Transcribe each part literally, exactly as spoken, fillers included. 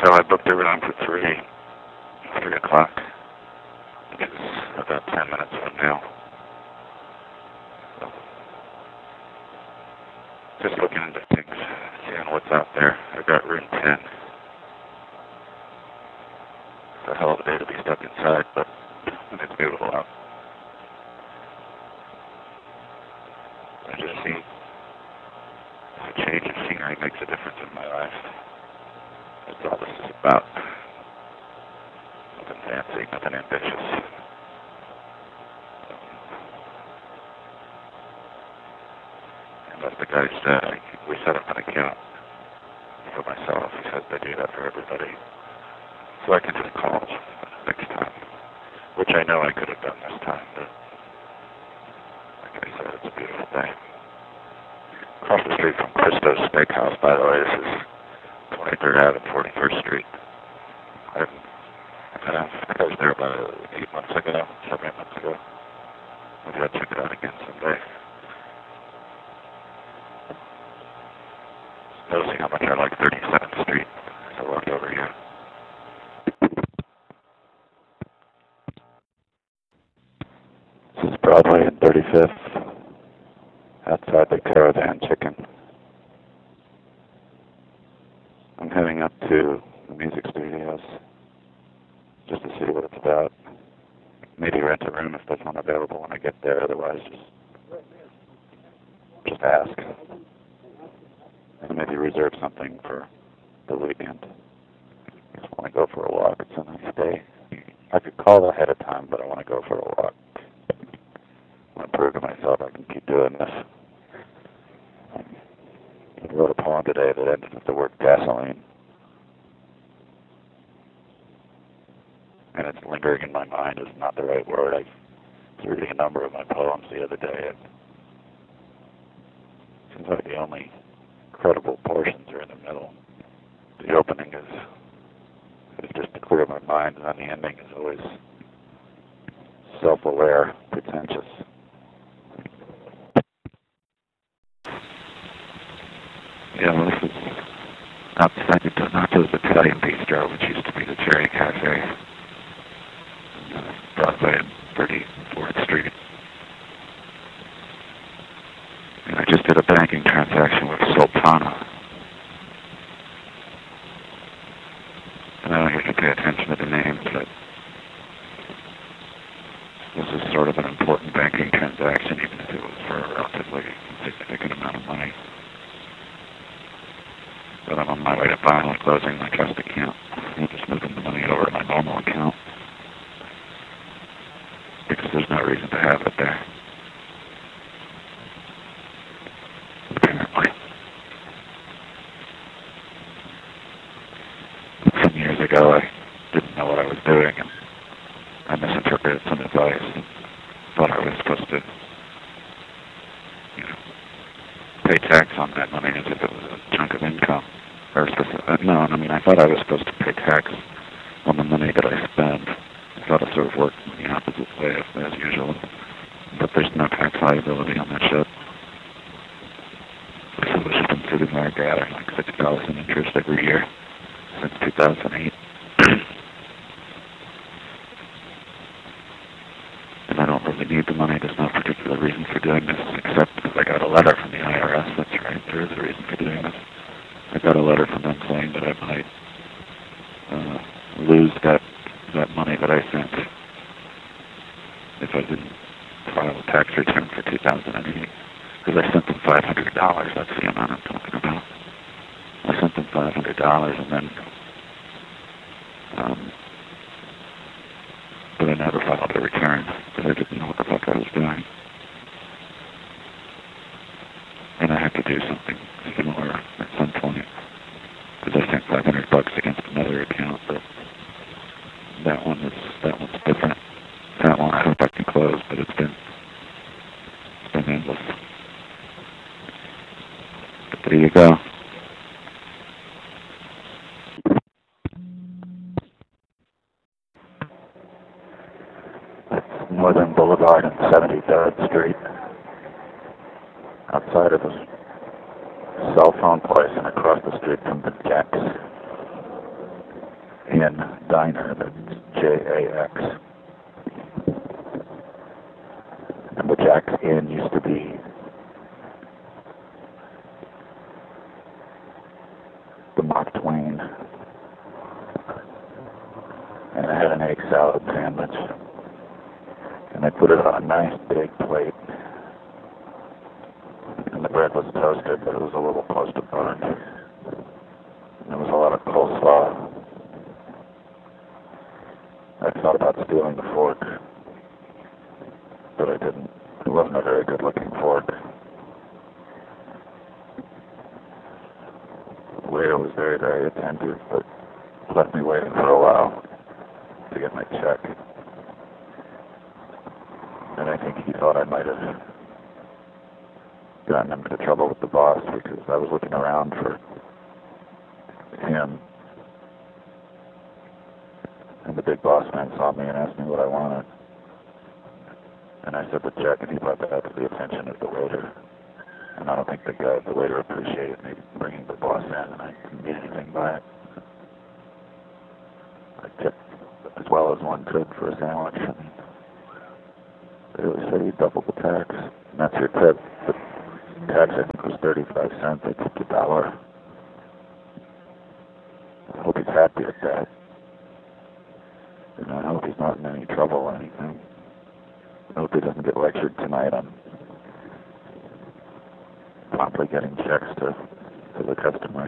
So I booked a room for three, three o'clock. It's about ten minutes from now. So just looking into things, seeing what's out there. I got room ten. It's a hell of a day to be stuck inside, but it's beautiful out. I just see a change of scenery makes a difference in my life. That's all this is about. Nothing fancy, nothing ambitious. And as the guy said, I, we set up an account for myself. He said they do that for everybody. So I can just call next time, which I know I could have done this time, but like I said, it's a beautiful day. Across the street from Christo's Steakhouse, by the way, this is twenty-third Avenue and forty-first Street. I, I think I was there about eight months ago, seven eight months ago. Maybe I'll check it out again someday. Noticing how much I like thirty-seventh Street as I walked over here. This is Broadway and thirty-fifth, outside the Caravan Chicken. I'm heading up to the music studios just to see what it's about. Maybe rent a room if there's one available when I get there. Otherwise, just just ask. And maybe reserve something for the weekend. I just want to go for a walk. It's a nice day. I could call ahead of time, but I want to go for a walk. I want to prove to myself I can keep doing this. Um, I wrote a poem today that ended with the word gasoline. And it's lingering in my mind is not the right word. I was reading a number of my poems the other day, and it seems like the only credible portions are in the middle. The opening is, is just to clear my mind, and then the ending is always self-aware, pretentious. Yeah, well, this is outside the Donato's Italian Bistro, which used to be the Cherry Cafe. Broadway and thirty-fourth Street. And I just did a banking transaction with Sultana. And I don't usually pay attention to the names, but this is sort of an important banking transaction, even if it was for a relatively significant amount of money. But I'm on my way to finally closing my trust account. I'm just moving the money over to my normal account, because there's no reason to have it there. Apparently. Some years ago, I didn't know what I was doing, and I misinterpreted some advice and thought I was supposed to, you know, pay tax on that money as if it was a chunk of income. Or specific, no, I mean, I thought I was supposed to pay tax on the money that I spend. I thought it sort of worked in the opposite way as usual. But there's no tax liability on that shit. So it's just been sitting there gathering like six dollars in interest every year since two thousand eight. And I don't really need the money. There's no particular reason for doing this, except because I got a letter from the I R S. That's right, there is a reason for doing this. I got a letter from them saying that I might uh, lose that that money that I sent if I didn't file a tax return for two thousand eight. Because I sent them five hundred dollars. That's the amount I'm talking about. I sent them five hundred dollars and then, um, but I never filed a return because I didn't know what the fuck I was doing. And I have to do something similar at some point. Because I sent five hundred bucks against another account, but that one is, that one's different. That one I hope I can close, but it's been, it's been endless. But there you go. That's Northern Boulevard and seventy-third Street. Outside of the cell phone place and across the street from the Jacks. Inn Diner, that's J A X. And the Jack's Inn used to be the Mark Twain. And I had an egg salad sandwich. And I put it on a nice big plate. And the bread was toasted, but it was a little close to burned. And there was a lot of coleslaw. I thought about stealing the fork, but I didn't. It wasn't a very good-looking fork. The waiter was very, very attentive, but left me waiting for a while to get my check. And I think he thought I might have gotten him into trouble with the boss because I was looking around for him. And the big boss man saw me and asked me what I wanted. And I said the check, and he brought that to the attention of the waiter. And I don't think the guy, the waiter appreciated me bringing the boss in, and I didn't get anything by it. I tipped as well as one could for a sandwich. And they really said he doubled the tax. And that's your tip. The tax, I think, was thirty-five cents. I tipped a dollar. I hope he's happy with that. And I hope he's not in any trouble or anything. I hope he doesn't get lectured tonight on promptly getting checks to, to the customers.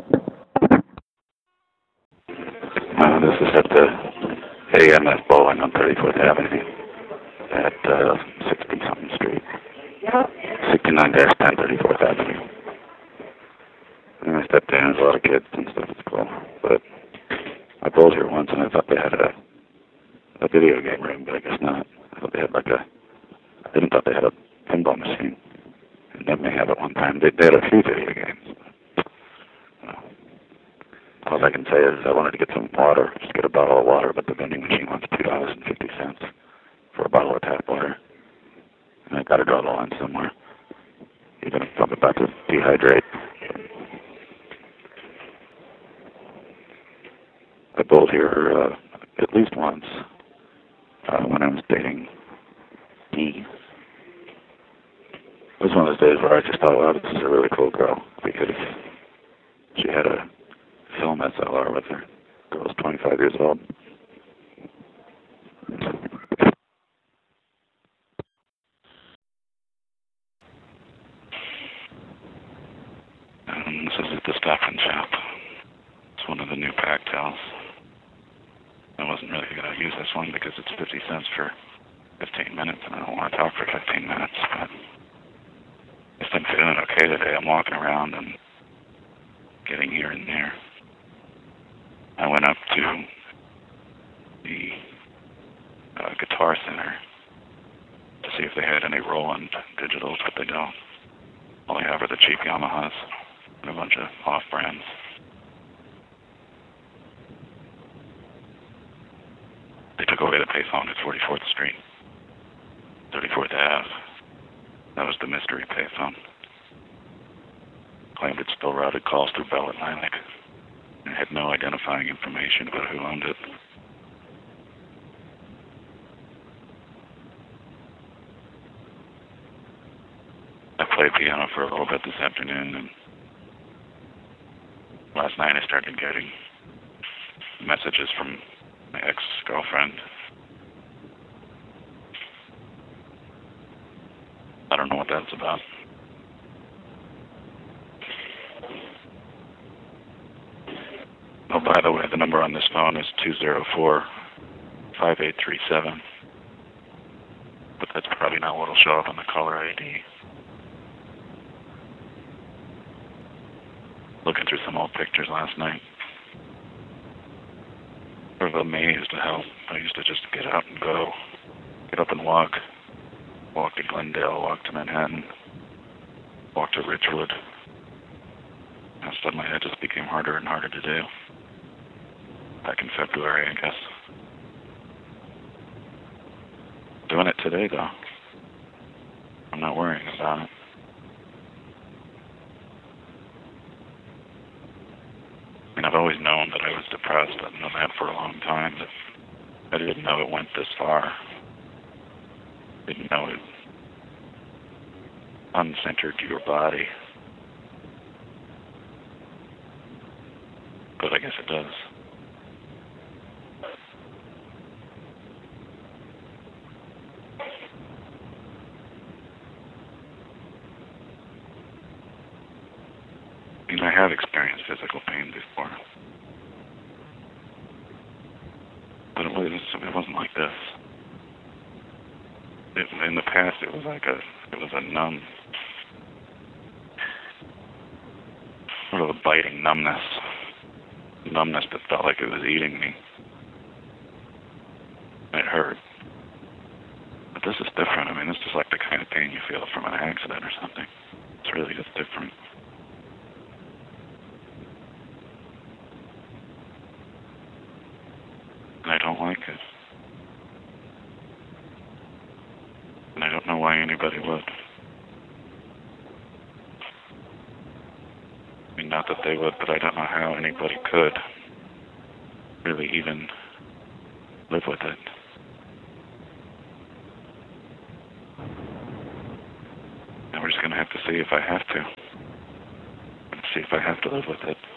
Uh, this is at the A M F Bowling on thirty-fourth Avenue at uh, sixty-something Street. sixty-nine dash ten, thirty-fourth Avenue. And I stepped in, there's a lot of kids and stuff, it's cool. But I bowled here once and I thought they had a, a video game room, but I guess not. I thought they had like a, I didn't thought they had a pinball machine. And then they had it one time. They, they had a few video games. Uh, all I can say is I wanted to get some water, just get a bottle of water, but the vending machine wants two dollars and fifty cents for a bottle of tap water. And I got to draw the line somewhere, even if I'm about to dehydrate. I bowled here uh, at least once uh, when I was dating Dee. It was one of those days where I just thought, wow, this is a really cool girl, because she had a film S L R with her. The girl was twenty-five years old. And this is at the Stop and Shop. It's one of the new Pactels. I wasn't really going to use this one because it's fifty cents for fifteen minutes, and I don't want to talk for fifteen minutes, but I guess I'm feeling okay today. I'm walking around and getting here and there. I went up to the uh, Guitar Center to see if they had any Roland digitals, but they don't. All they have are the cheap Yamahas and a bunch of off-brands. They took away the payphone at forty-fourth Street, thirty-fourth Ave. That was the mystery payphone. Claimed it still routed calls through Bell Atlantic and had no identifying information about who owned it. I played piano for a little bit this afternoon, and last night I started getting messages from my ex-girlfriend. I don't know what that's about. Oh, by the way, the number on this phone is two zero four, five eight three seven. But that's probably not what will show up on the caller I D. Looking through some old pictures last night. I was amazed at how I used to just get out and go. Get up and walk. Walk to Glendale, walk to Manhattan, walk to Ridgewood. And suddenly it just became harder and harder to do. Back in February, I guess. Doing it today, though. I'm not worrying about it. I mean, I've always known that I was depressed. I've known that for a long time, but I didn't know it went this far. Didn't know it uncentered your body. But I guess it does. I mean, I have experienced physical pain before. But it, was, it wasn't like this. It, in the past, it was like a, it was a numb, sort of a biting numbness. Numbness that felt like it was eating me. It hurt. But this is different. I mean, this is like the kind of pain you feel from an accident or something. It's really just different. And I don't like it. And I don't know why anybody would. I mean, not that they would, but I don't know how anybody could really even live with it. And we're just going to have to see if I have to. See if I have to live with it.